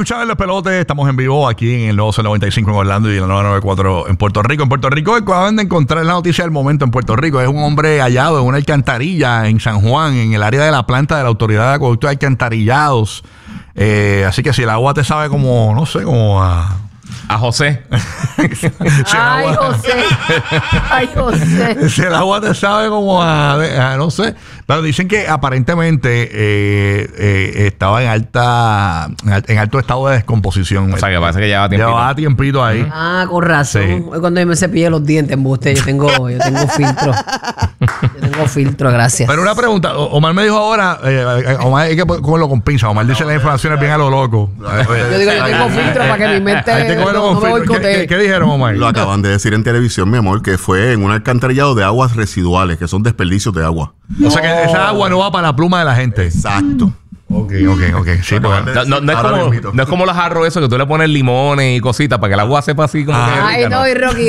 escuchar El Despelote. Estamos en vivo aquí en el nuevo C95 en Orlando y en el 994 en Puerto Rico. En Puerto Rico acaban de encontrar la noticia del momento en Puerto Rico. Es un hombre hallado en una alcantarilla en San Juan, en el área de la planta de la Autoridad de Acueductos y Alcantarillados. Así que si el agua te sabe como, no sé, como a José. Ay, José. Ay, José. Si el agua te sabe como a no sé. Pero dicen que aparentemente estaba en alto estado de descomposición. O sea, que parece que llevaba tiempito. Llevaba tiempito ahí. Ah, con razón. Sí. Cuando yo me cepillé los dientes, embuste, yo tengo filtro. Yo tengo filtro, gracias. Pero una pregunta. Omar me dijo ahora, Omar hay que cogerlo con pinza. Omar dice las informaciones bien a lo loco. Yo digo, yo tengo filtro para que mi mente Hay que cogerlo con filtro. ¿Qué dijeron, Omar? Lo acaban de decir en televisión, mi amor, que fue en un alcantarillado de aguas residuales, que son desperdicios de agua. O sea que esa agua no va para la pluma de la gente. Exacto. Ok. Sí, porque No es como los jarros esos que tú le pones limones y cositas para que el agua sepa así como que es Ay, rica, no, y Rocky,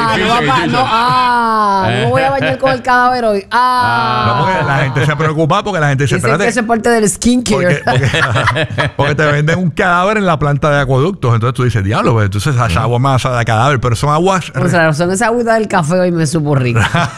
no me voy a bañar con el cadáver hoy. no, porque la gente se preocupa porque la gente dice, Dicen que eso es parte del skincare. porque te venden un cadáver en la planta de acueductos. Entonces tú dices, diablo, pues entonces esa agua más de cadáver, pero son aguas. O sea, son esa agüita del café hoy me supo rica.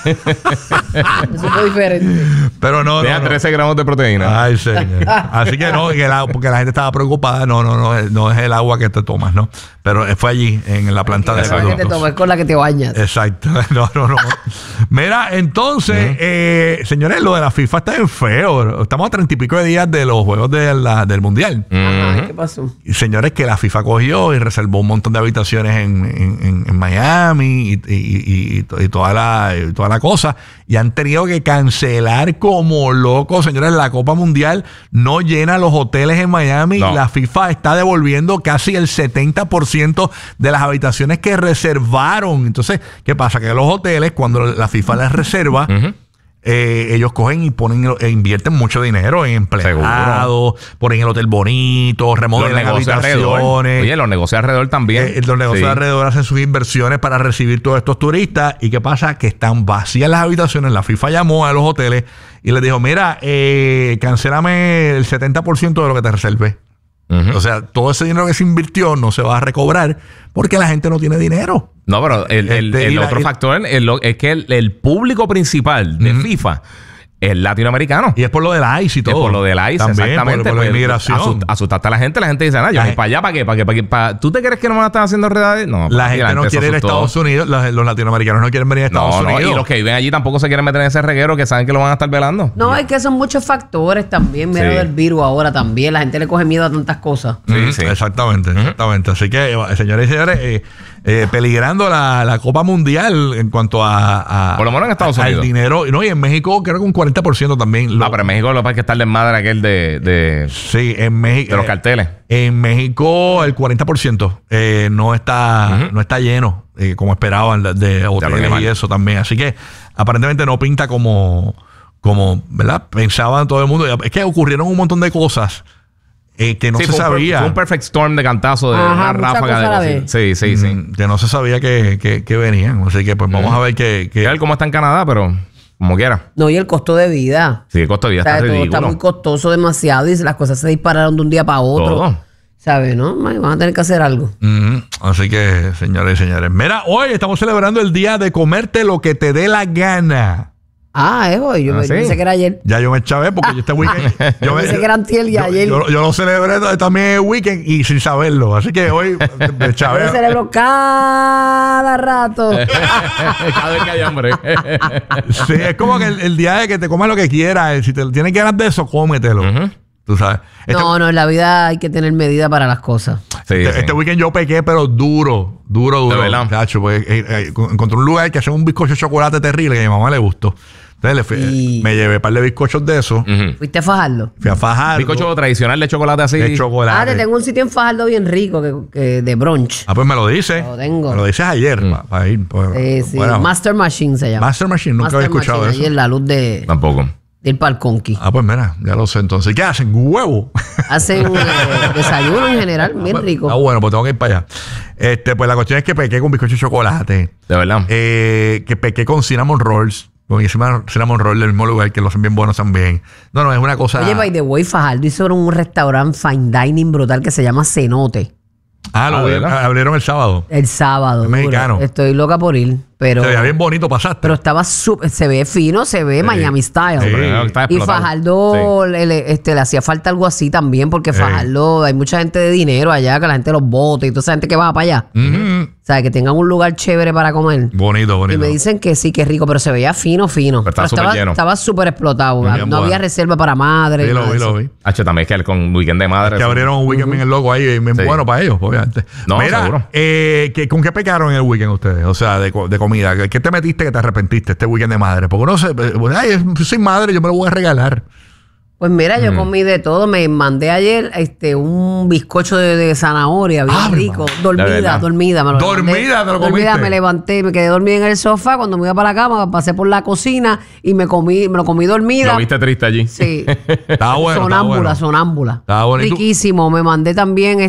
Me supo diferente. Pero no. 13 gramos de proteína. Ay, señor. Así que no, porque la gente estaba preocupada. No es el agua que te tomas, ¿no? Pero fue allí, en la planta de acueductos. Que te tomes con la que te bañas. Exacto. No. Mira, entonces, señores, lo de la FIFA está bien feo. Estamos a 30 y pico de días de los juegos del Mundial. Ajá, ¿qué pasó? Y señores, que la FIFA cogió y reservó un montón de habitaciones en Miami y toda la cosa. Y han tenido que cancelar como locos. Señores, la Copa Mundial no llena los hoteles en Miami. No. La FIFA está devolviendo casi el 70% de las habitaciones que reservaron. Entonces, ¿qué pasa? Que los hoteles, cuando la FIFA les reserva, ellos cogen y invierten mucho dinero en empleados, ponen el hotel bonito, remodelan habitaciones. Oye, los negocios alrededor también. Los negocios alrededor hacen sus inversiones para recibir todos estos turistas. ¿Y qué pasa? Que están vacías las habitaciones. La FIFA llamó a los hoteles y les dijo, mira, cancélame el 70% de lo que te reservé. O sea, todo ese dinero que se invirtió no se va a recobrar porque la gente no tiene dinero. No, pero el otro factor es que el público principal de FIFA es latinoamericano. Y es por lo del ICE y todo. Es por lo del ICE, también, exactamente. por la inmigración. Asustaste a la gente dice, yo ni para allá, ¿para qué? ¿Tú te crees que no van a estar haciendo realidad? No. La gente no quiere ir a Estados Unidos. Los latinoamericanos no quieren venir a Estados Unidos. Y los que viven allí tampoco se quieren meter en ese reguero que saben que lo van a estar velando. No, es que son muchos factores también. Mira del virus ahora también. La gente le coge miedo a tantas cosas. Sí. Exactamente. Así que, señores y señores, peligrando la Copa Mundial en cuanto a por lo menos en Estados Unidos. Al dinero. No, y en México creo que un 40% también. Pero en México lo que pasa es que está el desmadre aquel sí, en México. De los carteles. En México el 40% no está lleno como esperaban de hoteles y eso también. Así que aparentemente no pinta como ¿verdad? Pensaban todo el mundo. Es que ocurrieron un montón de cosas que no se sabía. Fue un perfect storm de cantazo, de una ráfaga de cosas. Sí. Que no se sabía que venían. Así que pues vamos a ver a ver cómo está en Canadá, pero como quiera. No, y el costo de vida. Sí, el costo de vida está ridículo. Todo está muy costoso demasiado y las cosas se dispararon de un día para otro. Todo. ¿Sabes? ¿No? Van a tener que hacer algo. Así que, señores y señores. Mira, hoy estamos celebrando el día de comerte lo que te dé la gana. Ah, es hoy. Yo pensé que era ayer. Ya yo me chavé porque yo este weekend. Yo pensé que era antier y ayer. Yo lo celebré también el weekend y sin saberlo. Así que hoy me chavé. Yo celebro cada rato. Cada vez que hay hambre. Sí, es como que el día de que te comas lo que quieras. Si te tienes ganas de eso, cómetelo. Tú sabes. No, en la vida hay que tener medida para las cosas. Este weekend yo pequé, pero duro. De verdad. Cacho, pues, encontré un lugar que hacía un bizcocho de chocolate terrible que a mi mamá le gustó. Entonces me llevé un par de bizcochos de esos. ¿Fuiste a Fajardo? Fui a Fajardo. Bizcocho tradicional de chocolate así. De chocolate. Te tengo un sitio en Fajardo bien rico que de brunch. Pues me lo dices. Lo tengo. Me lo dices ayer para ir. Sí. Bueno, Master Machine se llama. Master Machine, nunca había escuchado eso. Ahí en la luz de... Tampoco. Del Palconqui. Pues mira, ya lo sé. Entonces, ¿qué hacen? ¿Huevo? Hacen desayuno en general, bien rico. Bueno, pues tengo que ir para allá. Pues la cuestión es que pequé con bizcocho de chocolate. De verdad. Que pequé con cinnamon rolls. Con Cinnamon Roll del mismo lugar, que los hacen bien buenos también. No, es una cosa... Oye, by the way, Fajardo hizo un restaurante fine dining brutal que se llama Cenote. Abrieron el sábado. El sábado. Es mexicano. Estoy loca por ir, pero... Se veía bien bonito, pasaste. Pero estaba súper... Se ve fino, se ve Miami Style. Sí. Y Fajardo le hacía falta algo así también, porque Fajardo... Hay mucha gente de dinero allá, que la gente los bota y toda esa gente que va para allá. O sea, que tengan un lugar chévere para comer. Bonito. Y me dicen que sí, que es rico, pero se veía fino. Pero estaba lleno. Estaba súper explotado. No había reserva para madre. Sí, lo vi. También es que con weekend de madre. Que abrieron un weekend bien loco ahí, bien bueno para ellos, obviamente. No, mira, seguro. ¿Con qué pecaron en el weekend ustedes? O sea, de comida. ¿Qué te metiste que te arrepentiste este weekend de madre? Porque uno yo soy madre, yo me lo voy a regalar. Pues mira, yo comí de todo. Me mandé ayer un bizcocho de zanahoria, bien rico. Dormida. ¿Dormida te lo comiste? Me levanté, me quedé dormida en el sofá. Cuando me iba para la cama, pasé por la cocina y me lo comí dormida. ¿Lo viste triste allí? Sí. Estaba bueno. Sonámbula. Estaba bueno. Riquísimo. Me mandé también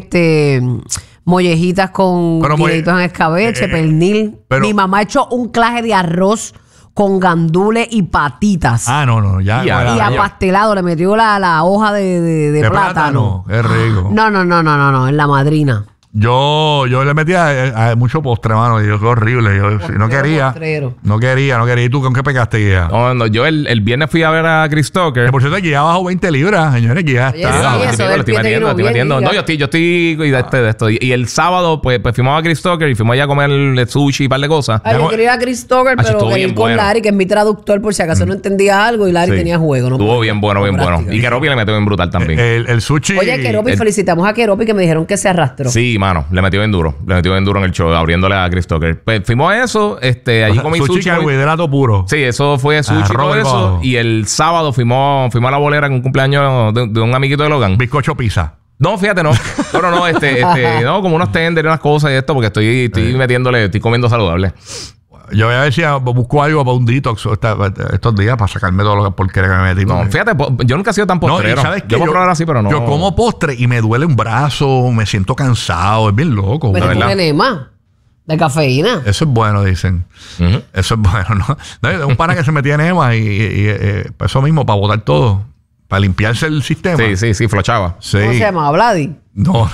mollejitas con guineitos en escabeche, pernil. Mi mamá ha hecho un claje de arroz con gandules y patitas. No. Ya. Y apastelado. Le metió la hoja de plátano. Es rico. No. En la madrina. Yo le metía mucho postre, mano. Y yo, qué horrible. Yo no quería. No quería. ¿Y tú con qué pecaste, Guía? No, yo el viernes fui a ver a Chris Tucker. Que por cierto, Guía bajó 20 libras, señores. Guía está. Lo estoy metiendo. No, yo estoy de esto. Y el sábado, pues fuimos a Chris Tucker y fuimos allá a comer el sushi y un par de cosas. Yo quería ir a Chris Tucker, pero quería ir con Larry, que es mi traductor, por si acaso no entendía algo. Y Larry tenía juego. Estuvo bien bueno. Y Keropi le metió bien brutal también. El sushi. Oye, Keropi, felicitamos a Keropi, que me dijeron que se arrastró. Sí, mano, le metió bien duro en el show, abriéndole a Chris Tucker. Pues fuimos a eso, allí comí sushi. Carbohidrato puro. Sí, eso fue sushi y todo eso. Y el sábado fuimos a la bolera con un cumpleaños de un amiguito de Logan. Bizcocho pizza. No, fíjate, no. No, como unos tenders y unas cosas y esto, porque estoy comiendo saludable. Yo voy a ver si busco algo para un detox estos días para sacarme todo lo que porquería que me metí. No, fíjate, yo nunca he sido tan postrero. ¿Sabes qué? Yo puedo probar así, pero no. Yo como postre y me duele un brazo, me siento cansado, es bien loco. Pero tú enema de cafeína. Eso es bueno, dicen. Eso es bueno, ¿no? Un pana que se metía enema y eso mismo, para botar todo. Para limpiarse el sistema. Sí, flochaba. Sí. ¿Cómo se llama? ¿Vladi? No,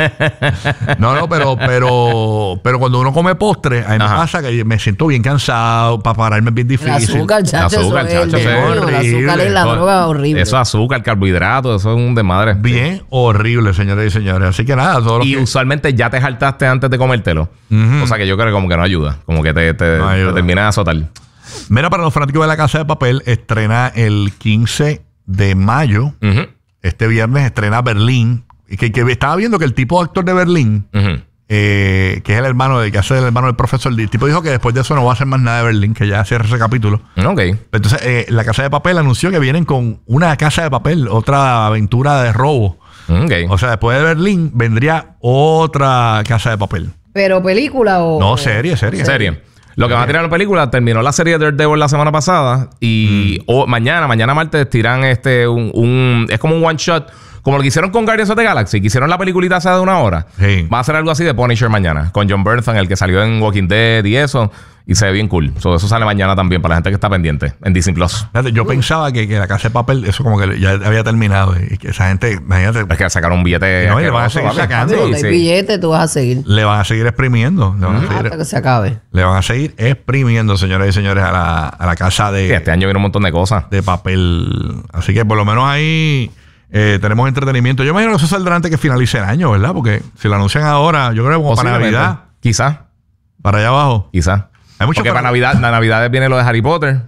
pero cuando uno come postre, a mí me pasa que me siento bien cansado, para pararme es bien difícil. El azúcar, chacho, el azúcar es la droga horrible. Eso es azúcar, carbohidratos, eso es un desmadre. Bien horrible, señores y señores. Así que nada, usualmente ya te jaltaste antes de comértelo. O sea que yo creo que como que no ayuda. Como que te termina de azotar. Mira, para los fanáticos de La Casa de Papel, estrena el 15 de mayo. Este viernes estrena Berlín. Que estaba viendo que el tipo de actor de Berlín, que es el hermano que hace el hermano del profesor, el tipo dijo que después de eso no va a hacer más nada de Berlín, que ya cierra ese capítulo. Entonces, La Casa de Papel anunció que vienen con una Casa de Papel, otra aventura de robo. O sea, después de Berlín vendría otra Casa de Papel. ¿Pero película o...? No, serie. Lo que van a tirar la película, terminó la serie de Daredevil la semana pasada y mañana martes tiran es como un one shot, como lo que hicieron con Guardians of the Galaxy, que hicieron la peliculita hace de 1 hora. Sí. Va a ser algo así de Punisher mañana, con John Bernthal, el que salió en Walking Dead y eso. Y se ve bien cool. Eso sale mañana también para la gente que está pendiente en Disney Plus. Yo pensaba que La Casa de Papel, eso como que ya había terminado. Y que esa gente, imagínate. Es que sacaron un billete. No, y le van a seguir sacando. Sí. Billete, tú vas a seguir. Le van a seguir exprimiendo. Hasta que se acabe. Le van a seguir exprimiendo, señores y señores, a la Casa de... Sí, este año viene un montón de cosas. De papel. Así que por lo menos ahí tenemos entretenimiento. Yo imagino que eso saldrá antes que finalice el año, ¿verdad? Porque si lo anuncian ahora, yo creo que como para Navidad. Quizás. Para allá abajo. Quizás. Porque para Navidad viene lo de Harry Potter.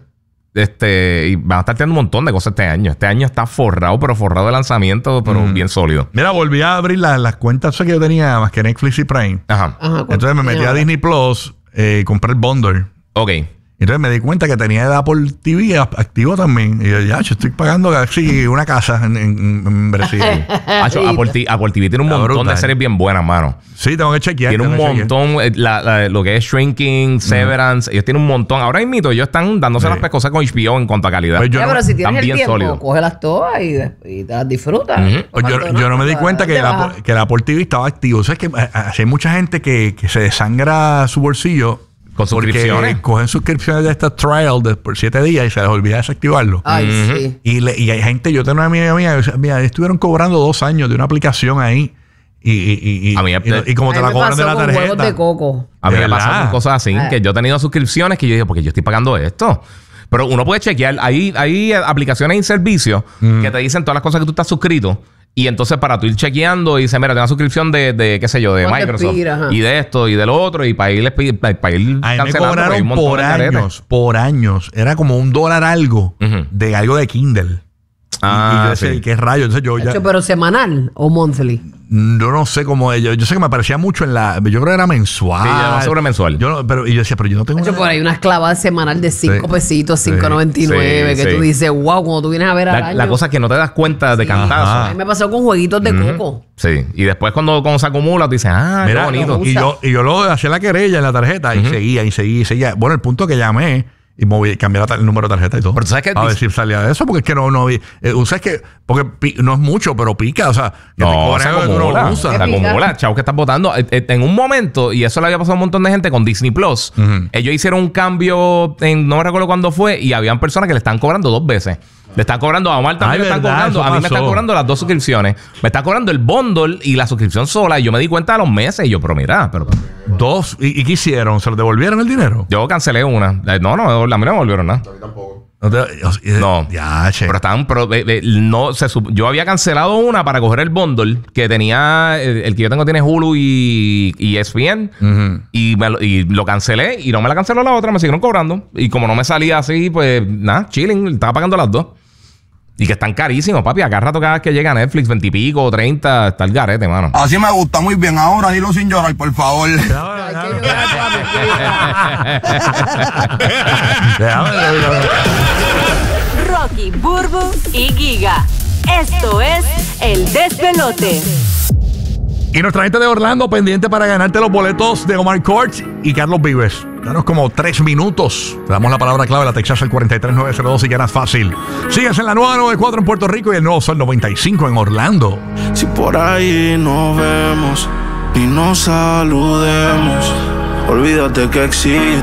Y van a estar teniendo un montón de cosas este año. Este año está forrado de lanzamiento, pero bien sólido. Mira, volví a abrir las cuentas que yo tenía más que Netflix y Prime. Ajá. Entonces me metí a Disney Plus, compré el bundle. Ok. Entonces me di cuenta que tenía el Apple TV activo también. Y yo estoy pagando casi una casa en Brasil. Apple TV tiene un montón de series bien buenas, mano. Sí, tengo que chequear. Tiene un montón. Lo que es Shrinking, Severance. Ellos tienen un montón. Ahora mismo ellos están dándose las pescosas con HBO en cuanto a calidad. Pues pero si tienes el tiempo, cógelas todas y te las disfrutas. Yo no me di cuenta que el Apple TV estaba activo. O sea, es que hay mucha gente que se desangra su bolsillo Con suscripciones. Cogen suscripciones de esta trial por 7 días y se les olvida desactivarlo. Ay, sí. Y hay gente, yo tengo una amiga mía, mira, estuvieron cobrando 2 años de una aplicación ahí. Y como te la cobran de la tarjeta. Huevos de coco. A mí me pasan con cosas así, que yo he tenido suscripciones que yo digo, porque yo estoy pagando esto. Pero uno puede chequear, hay aplicaciones y servicios que te dicen todas las cosas que tú estás suscrito. Y entonces para tú ir chequeando y dice, mira, tengo una suscripción de qué sé yo, de Microsoft. Y de esto y de lo otro. Y para ir cancelando. A mí me cobraron por años. Era como $1 algo de algo de Kindle. Y yo decía, ¿qué rayos? Entonces yo ya... ¿Pero semanal o monthly? Yo no sé cómo ellos. Yo sé que me aparecía mucho en la... Yo creo que era mensual. Sí, ya no sobre mensual. Y yo decía, pero yo no tengo... Por ahí unas clavadas semanal de 5 pesitos, 5.99, que tú dices, wow, cuando tú vienes a ver al año. La cosa es que no te das cuenta de cantazo. A mí me pasó con jueguitos de coco. Sí. Y después cuando se acumula, tú dices, mira, qué bonito. Y yo lo hacía la querella en la tarjeta y seguía. Bueno, el punto que llamé... Y cambié el número de tarjeta y todo. Pero tú sabes que a ver si salía de eso, porque es que no vi. ¿Sabes qué? Porque no es mucho, pero pica. O sea, que te cobran algo que tú no usas. Se acumula, chavo, que estás votando. En un momento, y eso le había pasado a un montón de gente con Disney Plus, ellos hicieron un cambio, no me recuerdo cuándo fue, y habían personas que le están cobrando 2 veces. Le están cobrando a Omar también, le están cobrando. A mí me están cobrando las 2 suscripciones. Me están cobrando el bundle y la suscripción sola. Y yo me di cuenta a los meses. Y yo, pero mira, pero... 2. ¿Y qué hicieron? ¿Se los devolvieron el dinero? Yo cancelé una. No, a mí no me devolvieron nada. A mí tampoco. No. Ya, che. Yo había cancelado una para coger el bundle que tenía... El que yo tengo tiene Hulu y ESPN. Y lo cancelé. Y no me la canceló la otra. Me siguieron cobrando. Y como no me salía así, pues nada, chilling. Estaba pagando las 2. Y que están carísimos, papi. Acá rato cada vez que llega Netflix, 20 y pico, 30, está el garete, mano. Así me gusta muy bien. Ahora dilo sin llorar, por favor. Rocky, Burbu y Giga. Esto es El Despelote. Y nuestra gente de Orlando pendiente para ganarte los boletos de Omar Courtz y Carlos Vives. Danos como 3 minutos. Te damos la palabra clave, la Texas al 43902 y ganas fácil. Sigues en la nueva 94 en Puerto Rico y el nuevo Sol 95 en Orlando. Si por ahí nos vemos y nos saludemos, olvídate que existe